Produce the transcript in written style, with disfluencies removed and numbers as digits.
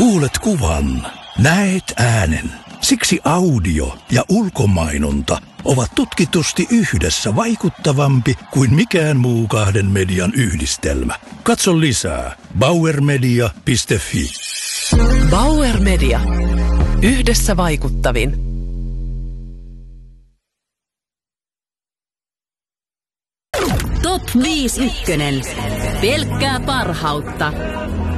Kuulet kuvan, näet äänen. Siksi audio ja ulkomainonta ovat tutkitusti yhdessä vaikuttavampi kuin mikään muu kahden median yhdistelmä. Katso lisää bauermedia.fi. Bauer Media. Yhdessä vaikuttavin. Top 5 ykkönen. Pelkkää parhautta.